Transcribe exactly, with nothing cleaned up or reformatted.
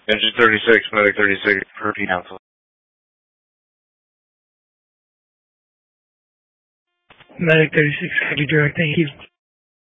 Engine thirty-six, Medic thirty-six, repeat council. Medic thirty-six, copy direct, thank you.